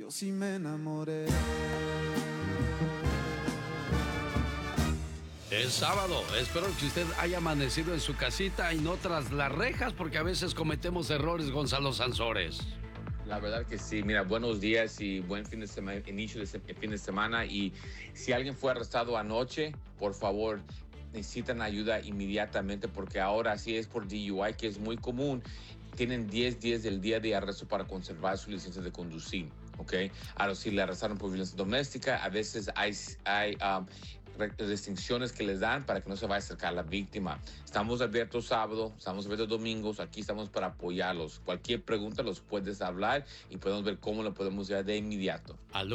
yo sí me enamoré. Es sábado, espero que usted haya amanecido en su casita y no tras las rejas, porque a veces cometemos errores, Gonzalo Sansores. La verdad que sí. Mira, buenos días y buen fin de semana, inicio de fin de semana. Y si alguien fue arrestado anoche, por favor, necesitan ayuda inmediatamente, porque ahora sí es por DUI, que es muy común. Tienen 10 días del día de arresto para conservar su licencia de conducir, ¿ok? Ahora, si le arrestaron por violencia doméstica, a veces hay restricciones que les dan para que no se vaya a acercar a la víctima. Estamos abiertos sábado, estamos abiertos domingos, aquí estamos para apoyarlos. Cualquier pregunta los puedes hablar y podemos ver cómo lo podemos ayudar de inmediato. Al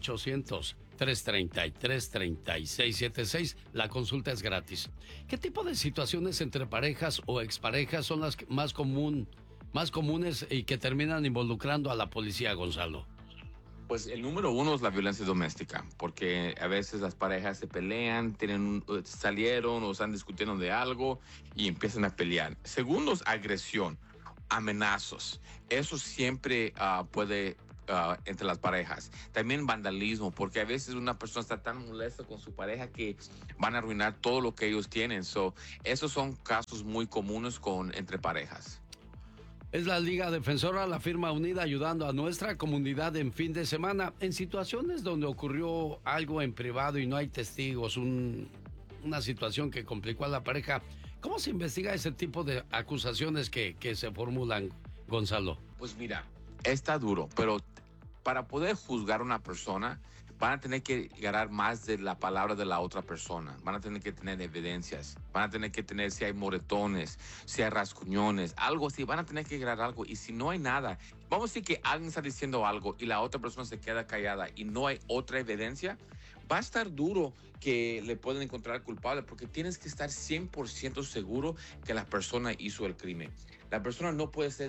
1-800-333-3676, la consulta es gratis. ¿Qué tipo de situaciones entre parejas o exparejas son las más comunes y que terminan involucrando a la policía, Gonzalo? Pues el número uno es la violencia doméstica, porque a veces las parejas se pelean, salieron o están discutiendo de algo y empiezan a pelear. Segundo es agresión, amenazas. Eso siempre puede entre las parejas. También vandalismo, porque a veces una persona está tan molesta con su pareja que van a arruinar todo lo que ellos tienen. Esos son casos muy comunes entre parejas. Es la Liga Defensora, la firma unida ayudando a nuestra comunidad en fin de semana. En situaciones donde ocurrió algo en privado y no hay testigos, una situación que complicó a la pareja, ¿cómo se investiga ese tipo de acusaciones que se formulan, Gonzalo? Pues mira, está duro, pero para poder juzgar a una persona, van a tener que ganar más de la palabra de la otra persona. Van a tener que tener evidencias. Van a tener que tener si hay moretones, si hay rasguñones, algo así. Van a tener que ganar algo. Y si no hay nada, vamos a decir que alguien está diciendo algo y la otra persona se queda callada y no hay otra evidencia, va a estar duro que le pueden encontrar culpable, porque tienes que estar 100% seguro que la persona hizo el crimen. La persona no puede ser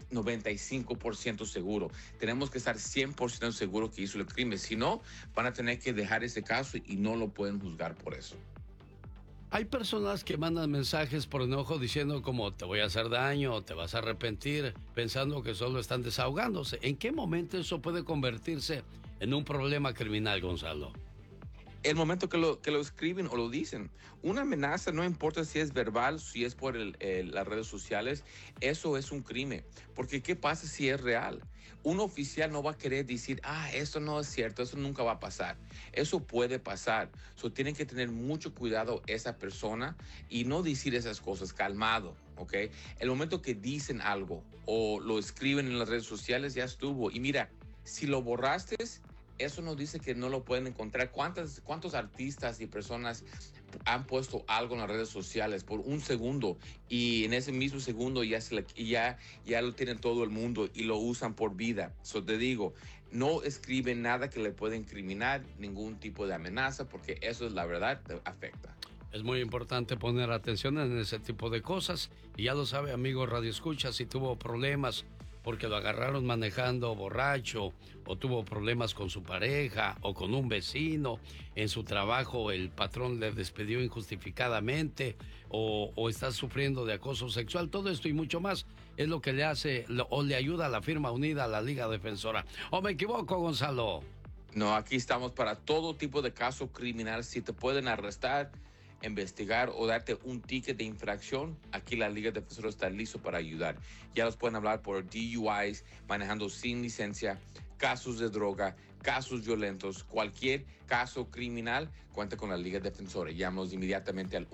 95% seguro. Tenemos que estar 100% seguro que hizo el crimen. Si no, van a tener que dejar ese caso y no lo pueden juzgar por eso. Hay personas que mandan mensajes por enojo diciendo como te voy a hacer daño o te vas a arrepentir, pensando que solo están desahogándose. ¿En qué momento eso puede convertirse en un problema criminal, Gonzalo? El momento que lo escriben o lo dicen. Una amenaza, no importa si es verbal, si es por las redes sociales, eso es un crimen. Porque ¿qué pasa si es real? Un oficial no va a querer decir, eso no es cierto, eso nunca va a pasar. Eso puede pasar. Tienen que tener mucho cuidado esa persona y no decir esas cosas, calmado, ¿ok? El momento que dicen algo o lo escriben en las redes sociales, ya estuvo. Y mira, si lo borraste, eso nos dice que no lo pueden encontrar. ¿Cuántos artistas y personas han puesto algo en las redes sociales por un segundo y en ese mismo segundo ya lo tienen todo el mundo y lo usan por vida? Te digo, no escriben nada que le pueda incriminar, ningún tipo de amenaza, porque eso es la verdad, te afecta. Es muy importante poner atención en ese tipo de cosas. Y ya lo sabe, amigo Radio Escucha, si tuvo problemas porque lo agarraron manejando borracho, o tuvo problemas con su pareja, o con un vecino, en su trabajo el patrón le despidió injustificadamente, o está sufriendo de acoso sexual, todo esto y mucho más es lo que le hace o le ayuda a la firma unida, a la Liga Defensora. ¿O me equivoco, Gonzalo? No, aquí estamos para todo tipo de caso criminal. Si te pueden arrestar, investigar o darte un ticket de infracción, aquí la Liga Defensora está listo para ayudar. Ya los pueden hablar por DUIs, manejando sin licencia, casos de droga, casos violentos, cualquier caso criminal, cuenta con la Liga Defensora. Llámanos inmediatamente al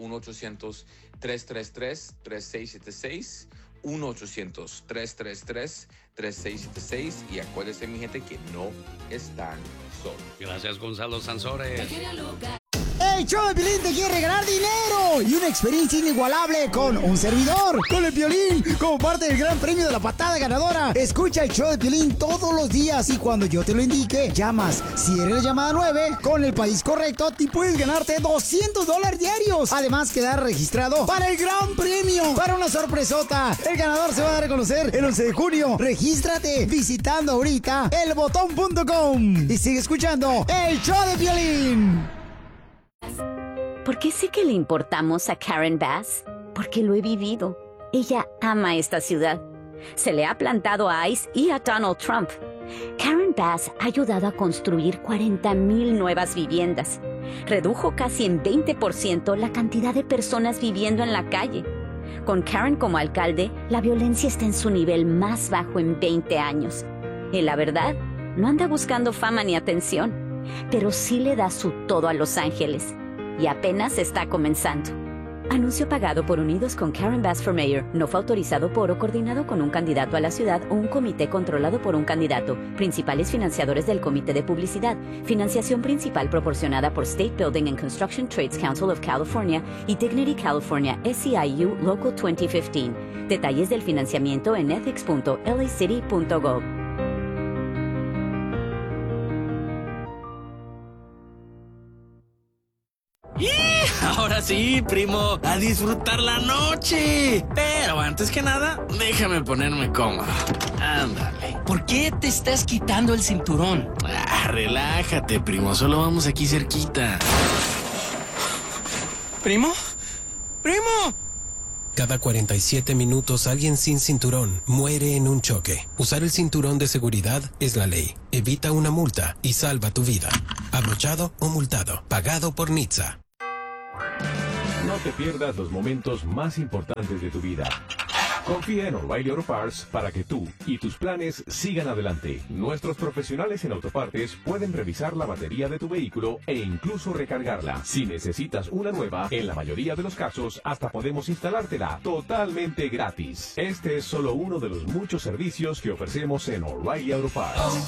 1-800-333-3676, 1-800-333-3676, y acuérdense, mi gente, que no están solos. Gracias, Gonzalo Sansores. El show de Piolín te quiere regalar dinero y una experiencia inigualable con un servidor, con el Piolín, como parte del gran premio de la patada ganadora. Escucha el show de Piolín todos los días y cuando yo te lo indique, llamas. Si eres la llamada 9, con el país correcto, te puedes ganarte $200 diarios. Además, quedar registrado para el gran premio, para una sorpresota. El ganador se va a dar a conocer el 11 de junio. Regístrate visitando ahorita elbotón.com y sigue escuchando el show de Piolín. ¿Por qué sé que le importamos a Karen Bass? Porque lo he vivido. Ella ama esta ciudad. Se le ha plantado a ICE y a Donald Trump. Karen Karen Bass ha ayudado a construir 40,000 nuevas viviendas. Redujo casi en 20% la cantidad de personas viviendo en la calle. Con Karen como alcalde, la violencia está en su nivel más bajo en 20 años. Y la verdad, no anda buscando fama ni atención, pero sí le da su todo a Los Ángeles. Y apenas está comenzando. Anuncio pagado por Unidos con Karen Bass for Mayor. No fue autorizado por o coordinado con un candidato a la ciudad o un comité controlado por un candidato. Principales financiadores del comité de publicidad. Financiación principal proporcionada por State Building and Construction Trades Council of California y Dignity California SEIU Local 2015. Detalles del financiamiento en ethics.lacity.gov. ¡Y! Ahora sí, primo, a disfrutar la noche. Pero antes que nada, déjame ponerme cómodo. Ándale. ¿Por qué te estás quitando el cinturón? Relájate, primo, solo vamos aquí cerquita. ¿Primo? ¡Primo! Cada 47 minutos alguien sin cinturón muere en un choque. Usar el cinturón de seguridad es la ley. Evita una multa y salva tu vida. Abrochado o multado. Pagado por NHTSA. No te pierdas los momentos más importantes de tu vida. Confía en O'Reilly Auto Parts para que tú y tus planes sigan adelante. Nuestros profesionales en autopartes pueden revisar la batería de tu vehículo e incluso recargarla. Si necesitas una nueva, en la mayoría de los casos hasta podemos instalártela totalmente gratis. Este es solo uno de los muchos servicios que ofrecemos en O'Reilly Auto Parts.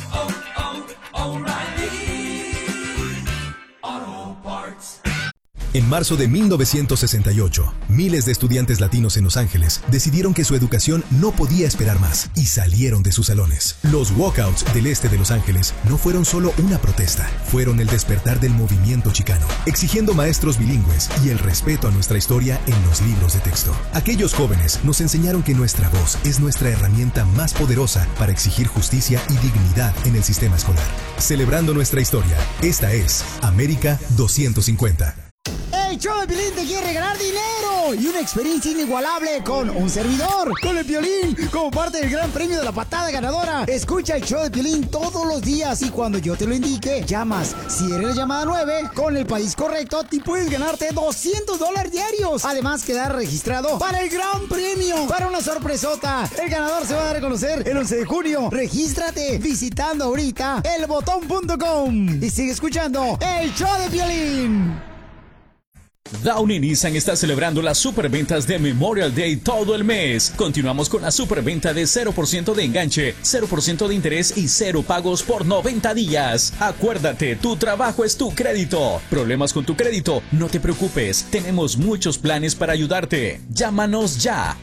O'Reilly Auto Parts. En marzo de 1968, miles de estudiantes latinos en Los Ángeles decidieron que su educación no podía esperar más y salieron de sus salones. Los walkouts del este de Los Ángeles no fueron solo una protesta, fueron el despertar del movimiento chicano, exigiendo maestros bilingües y el respeto a nuestra historia en los libros de texto. Aquellos jóvenes nos enseñaron que nuestra voz es nuestra herramienta más poderosa para exigir justicia y dignidad en el sistema escolar. Celebrando nuestra historia, esta es América 250. El show de Piolín te quiere regalar dinero y una experiencia inigualable con un servidor, con el Piolín, como parte del gran premio de la patada ganadora. Escucha el show de Piolín todos los días y cuando yo te lo indique, llamas. Si eres la llamada 9, con el país correcto, te puedes ganarte $200 diarios. Además, quedar registrado para el gran premio, para una sorpresota. El ganador se va a dar a conocer el 11 de junio. Regístrate visitando ahorita elbotón.com y sigue escuchando el show de Piolín. Downey Nissan está celebrando las superventas de Memorial Day todo el mes. Continuamos con la superventa de 0% de enganche, 0% de interés y 0 pagos por 90 días. Acuérdate, tu trabajo es tu crédito. ¿Problemas con tu crédito? No te preocupes, tenemos muchos planes para ayudarte. Llámanos ya,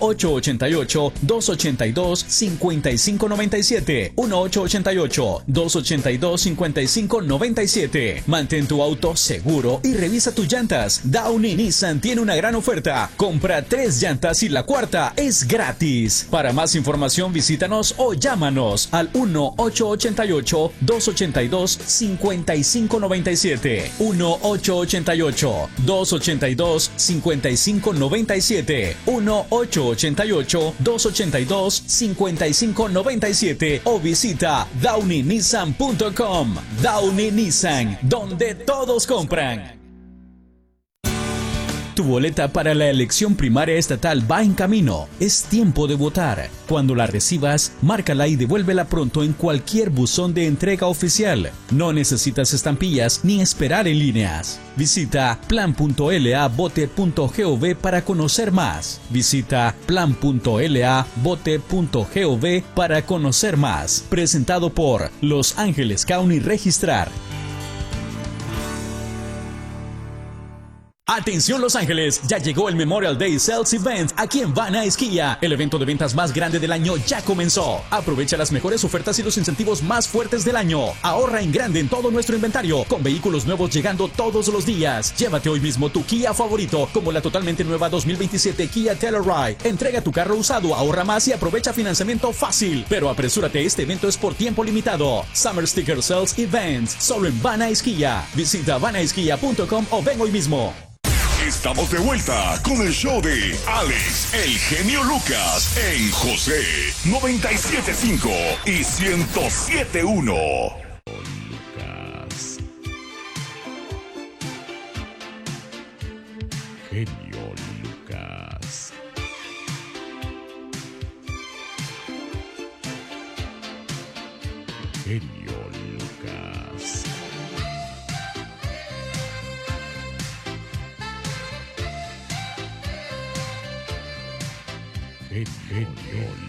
1-888-282-5597, 1-888-282-5597. Mantén tu auto seguro y revisa tus llantas. Downey Nissan tiene una gran oferta. Compra 3 llantas y la cuarta es gratis. Para más información visítanos o llámanos al 1-888-282-5597, 1-888-282-5597, 1-888-282-5597 o visita downeynissan.com. Downey Nissan, donde todos compran. Tu boleta para la elección primaria estatal va en camino. Es tiempo de votar. Cuando la recibas, márcala y devuélvela pronto en cualquier buzón de entrega oficial. No necesitas estampillas ni esperar en líneas. Visita plan.lavote.gov para conocer más. Visita plan.lavote.gov para conocer más. Presentado por Los Ángeles County Registrar. Atención Los Ángeles, ya llegó el Memorial Day Sales Event aquí en Van Nuys Kia. El evento de ventas más grande del año ya comenzó. Aprovecha las mejores ofertas y los incentivos más fuertes del año. Ahorra en grande en todo nuestro inventario, con vehículos nuevos llegando todos los días. Llévate hoy mismo tu Kia favorito, como la totalmente nueva 2027 Kia Telluride. Entrega tu carro usado, ahorra más y aprovecha financiamiento fácil. Pero apresúrate, este evento es por tiempo limitado. Summer Sticker Sales Event, solo en Van Nuys Kia. Visita vannuyskia.com o ven hoy mismo. Estamos de vuelta con el show de Alex, el genio Lucas, en José 97.5 y 107.1. Lucas. Genio Lucas. Genio Lucas. Genio